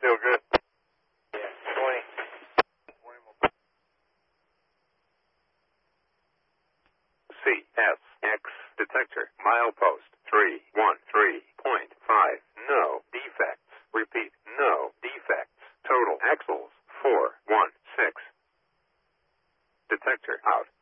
feel good? Yeah, 20. CSX detector, milepost 313.5. No defects. Repeat, no defects. Total axles 416. Detector out.